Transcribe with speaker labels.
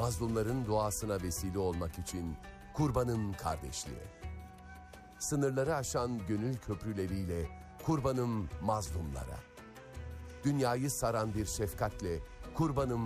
Speaker 1: mazlumların duasına vesile olmak için kurbanım kardeşliğe. Sınırları aşan gönül köprüleriyle kurbanım mazlumlara. Dünyayı saran bir şefkatle kurbanım